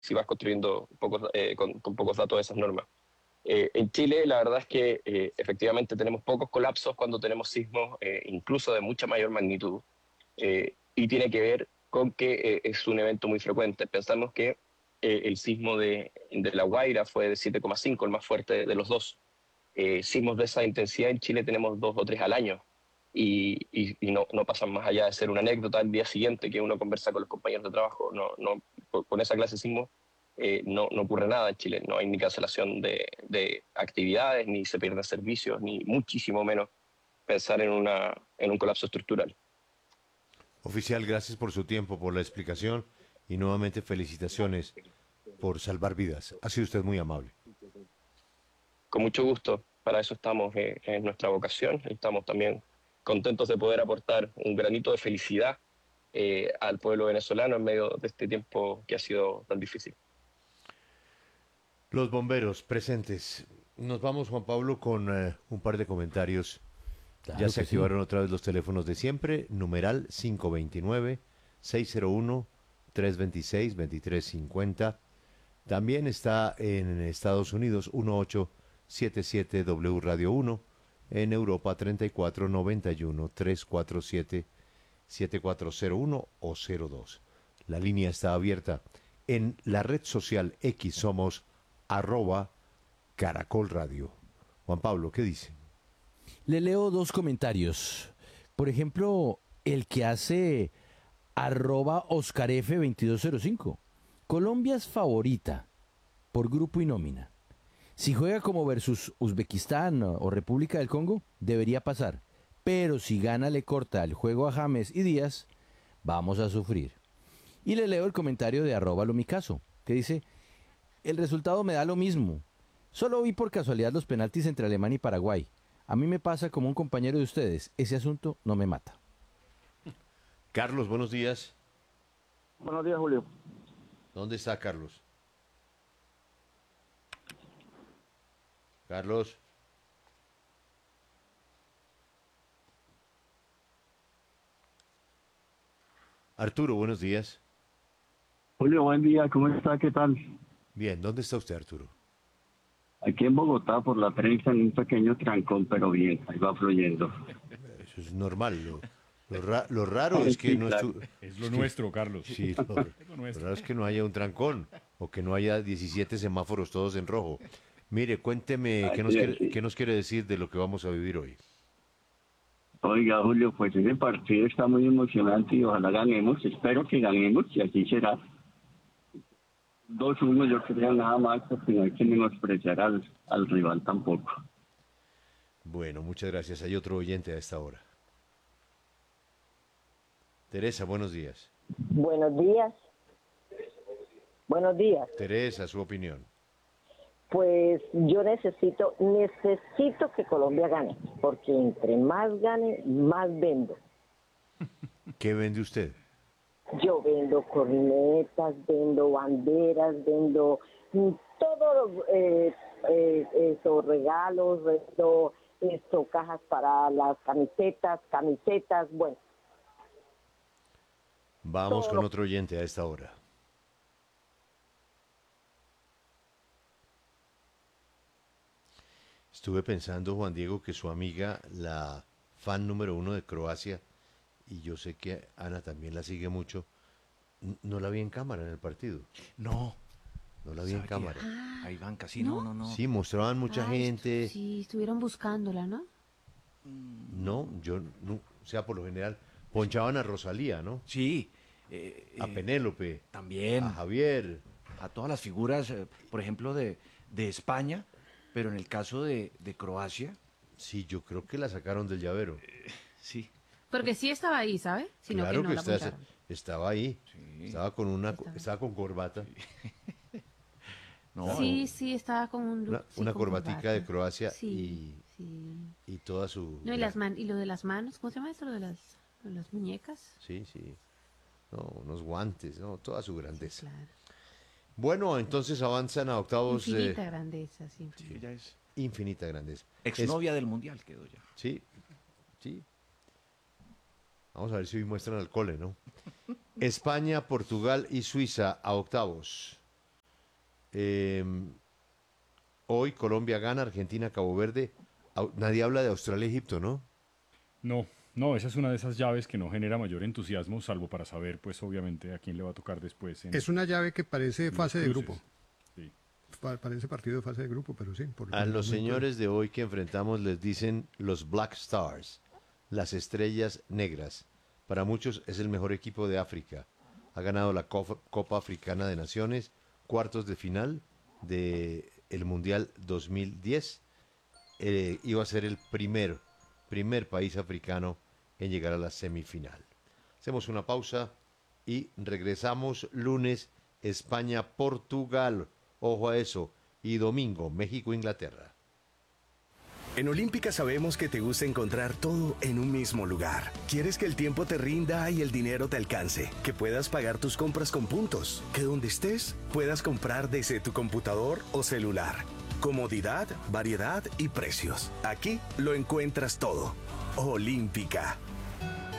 si vas construyendo con pocos datos esas normas. En Chile, la verdad es que efectivamente tenemos pocos colapsos cuando tenemos sismos, incluso de mucha mayor magnitud, y tiene que ver con que es un evento muy frecuente. Pensamos que el sismo de La Guaira fue de 7,5, el más fuerte de los dos. Sismos de esa intensidad en Chile tenemos dos o tres al año, y no pasan más allá de ser una anécdota el día siguiente que uno conversa con los compañeros de trabajo. Con esa clase de sismos no ocurre nada en Chile, no hay ni cancelación de actividades, ni se pierden servicios, ni muchísimo menos pensar en un colapso estructural. Oficial, gracias por su tiempo, por la explicación y nuevamente felicitaciones por salvar vidas. Ha sido usted muy amable. Con mucho gusto, para eso estamos, en nuestra vocación, y estamos también contentos de poder aportar un granito de felicidad al pueblo venezolano en medio de este tiempo que ha sido tan difícil. Los bomberos presentes. Nos vamos, Juan Pablo, con un par de comentarios. Ya Claro se que sí. activaron otra vez los teléfonos de siempre. Numeral 529-601-326-2350. También está en Estados Unidos 1877 W Radio 1. En Europa 3491-347-7401 o 02. La línea está abierta. En la red social X somos arroba Caracol Radio. Juan Pablo, ¿qué dice? Le leo dos comentarios. Por ejemplo, el que hace arroba OscarF2205. Colombia es favorita por grupo y nómina. Si juega como versus Uzbekistán o República del Congo, debería pasar. Pero si gana le corta el juego a James y Díaz, vamos a sufrir. Y le leo el comentario de arroba Lomicaso, que dice, el resultado me da lo mismo. Solo vi por casualidad los penaltis entre Alemania y Paraguay. A mí me pasa como un compañero de ustedes. Ese asunto no me mata. Carlos, buenos días. Buenos días, Julio. ¿Dónde está Carlos? Carlos. Arturo, buenos días. Julio, buen día, ¿cómo está? ¿Qué tal? Bien, ¿dónde está usted, Arturo? Aquí en Bogotá, por la prensa, en un pequeño trancón, pero bien, ahí va fluyendo. Eso es normal. Lo raro es que Sí, no claro. Es lo nuestro, Carlos. Sí, Es lo lo nuestro. raro es que no haya un trancón o que no haya 17 semáforos todos en rojo. Mire, cuénteme Así es, qué sí. nos quiere decir de lo que vamos a vivir hoy. Oiga, Julio, pues ese partido está muy emocionante y ojalá ganemos. Espero que ganemos y así será. 2-1 yo creo nada más, porque no hay que menospreciar al rival tampoco. Bueno, muchas gracias. Hay otro oyente a esta hora. Teresa, buenos días. Buenos días, buenos días. Teresa, su opinión. Pues yo necesito que Colombia gane, porque entre más gane, más vendo. ¿Qué vende usted? Yo vendo cornetas, vendo banderas, vendo todos los esos regalos, vendo cajas para las camisetas, bueno, Vamos todo con lo otro oyente a esta hora. Estuve pensando, Juan Diego, que su amiga, la fan número uno de Croacia, y yo sé que Ana también la sigue mucho, no la vi en cámara en el partido. No, No la vi en ¿sabe qué? cámara. Ahí van casi, ¿No? no. Sí, mostraban mucha Ah, gente. sí, estuvieron buscándola, ¿no? No, o sea, por lo general, ponchaban a Rosalía, ¿no? Sí, A Penélope, a también Javier. a todas las figuras, por ejemplo, de España, pero en el caso de Croacia, Sí, yo creo que la sacaron del llavero. sí, Porque sí estaba ahí, ¿sabe? Sino que Claro no que la puncharon. estaba ahí. sí, Estaba. Estaba con corbata. no, Estaba Sí, sí, estaba con un look, sí, una con corbatica de corbata. Croacia Sí, sí. y toda su No, y lo de las manos, ¿cómo se llama esto? Lo de las muñecas. Sí, sí. No, unos guantes, no, toda su Sí, grandeza. claro. Bueno, entonces avanzan a octavos de Infinita grandeza, sí, infinita. ella es infinita grandeza. exnovia del Mundial, quedó ya. Sí, sí. Vamos a ver si hoy muestran al cole, ¿no? España, Portugal y Suiza a octavos. Hoy Colombia gana, Argentina, Cabo Verde. Nadie habla de Australia, Egipto, ¿no? No, esa es una de esas llaves que no genera mayor entusiasmo, salvo para saber, pues obviamente, a quién le va a tocar después. Es una llave que parece fase de grupo. Sí. Parece partido de fase de grupo, pero sí. A los señores de hoy que enfrentamos les dicen los Black Stars, las estrellas negras. Para muchos es el mejor equipo de África. Ha ganado la Copa Africana de Naciones, cuartos de final del Mundial 2010. Iba a ser el primer país africano en llegar a la semifinal. Hacemos una pausa y regresamos lunes, España-Portugal. Ojo a eso. Y domingo, México-Inglaterra. En Olímpica sabemos que te gusta encontrar todo en un mismo lugar. Quieres que el tiempo te rinda y el dinero te alcance, que puedas pagar tus compras con puntos, que donde estés puedas comprar desde tu computador o celular. Comodidad, variedad y precios. Aquí lo encuentras todo. Olímpica.